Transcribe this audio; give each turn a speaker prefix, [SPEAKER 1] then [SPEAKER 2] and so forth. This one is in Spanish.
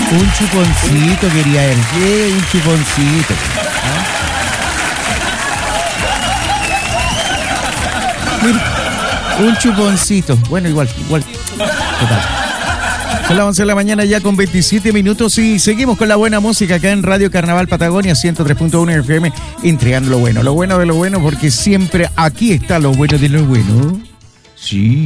[SPEAKER 1] Un chuponcito quería él. ¿Qué? Un chuponcito. Mira, un chuponcito. Bueno, igual. Total. Son las 11 de la mañana ya con 27 minutos y seguimos con la buena música acá en Radio Carnaval Patagonia 103.1 FM, entregando lo bueno de lo bueno, porque siempre aquí está lo bueno de lo bueno. Sí.